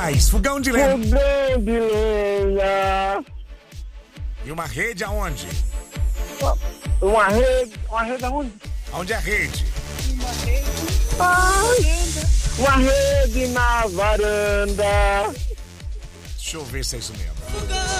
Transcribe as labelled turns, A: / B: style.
A: Fogão de lenha.
B: Fogão de lenha.
A: E uma rede aonde?
B: Uma rede aonde?
A: Onde é a rede?
B: Uma rede na varanda.
A: Deixa eu ver se é isso mesmo.